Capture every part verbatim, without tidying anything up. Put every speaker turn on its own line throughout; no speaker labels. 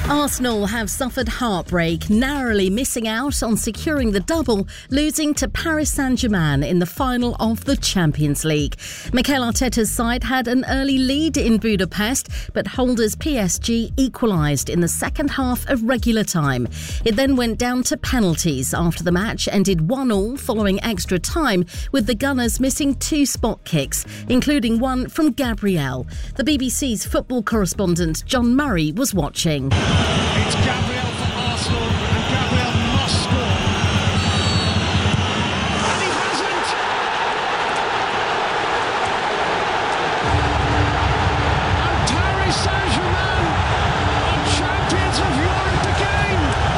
Arsenal have suffered heartbreak, narrowly missing out on securing the double, losing to Paris Saint-Germain in the final of the Champions League. Mikel Arteta's side had an early lead in Budapest, but holders P S G equalised in the second half of regular time. It then went down to penalties after the match ended one all following extra time, with the Gunners missing two spot kicks, including one from Gabriel. The B B C's football correspondent John Murray was watching.
It's Gabriel for Arsenal, and Gabriel must score. And he hasn't! And Paris Saint-Germain are champions of Europe again!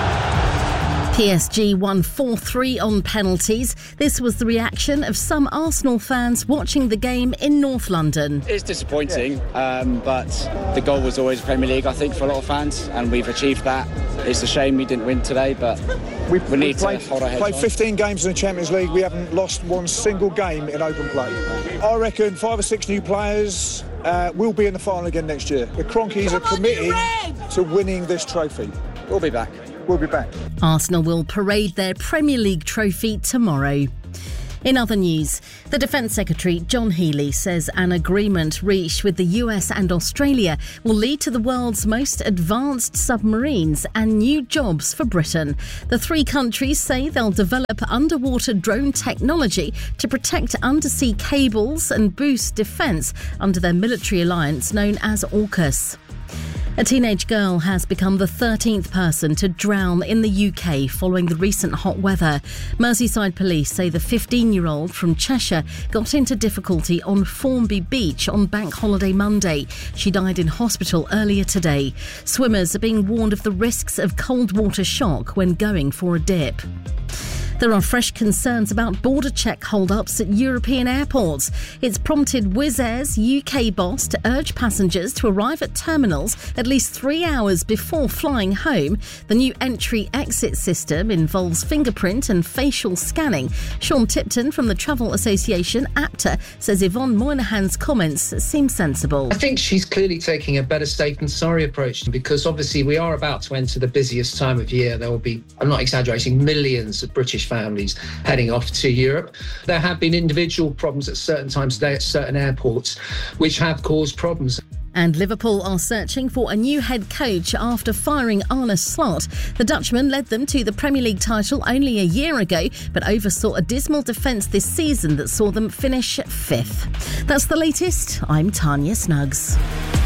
P S G won four three on penalties. This was the reaction of some Arsenal fans watching the game in North London.
It's disappointing, um, but the goal was always Premier League, I think, for a lot of fans, and we've achieved that. It's a shame we didn't win today, but we, we need
played,
to hold our heads
played
on.
fifteen games in the Champions League. We haven't lost one single game in open play. I reckon five or six new players uh, will be in the final again next year. The Cronkies are committing to winning this trophy.
We'll be back.
We'll be back.
Arsenal will parade their Premier League trophy tomorrow. In other news, the Defence Secretary John Healey says an agreement reached with the U S and Australia will lead to the world's most advanced submarines and new jobs for Britain. The three countries say they'll develop underwater drone technology to protect undersea cables and boost defence under their military alliance known as AUKUS. A teenage girl has become the thirteenth person to drown in the U K following the recent hot weather. Merseyside police say the fifteen-year-old from Cheshire got into difficulty on Formby Beach on Bank Holiday Monday. She died in hospital earlier today. Swimmers are being warned of the risks of cold water shock when going for a dip. There are fresh concerns about border check hold-ups at European airports. It's prompted Wizz Air's U K boss to urge passengers to arrive at terminals at least three hours before flying home. The new entry-exit system involves fingerprint and facial scanning. Sean Tipton from the Travel Association, APTA, says Yvonne Moynihan's comments seem sensible.
I think she's clearly taking a better safe than sorry approach, because obviously we are about to enter the busiest time of year. There will be, I'm not exaggerating, millions of British families heading off to Europe. There have been individual problems at certain times today at certain airports which have caused problems.
And Liverpool are searching for a new head coach after firing Arne Slot. The Dutchman led them to the Premier League title only a year ago, but oversaw a dismal defence this season that saw them finish fifth. That's the latest. I'm Tanya Snuggs.